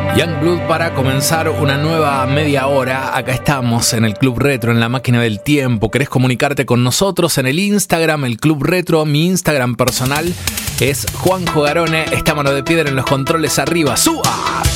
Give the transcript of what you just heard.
Youngblood para comenzar una nueva media hora. Acá estamos en el Club Retro, en la máquina del tiempo. ¿Querés comunicarte con nosotros en el Instagram, el Club Retro? Mi Instagram personal es Juanjo Garone. Esta mano de piedra en los controles arriba. ¡Suba!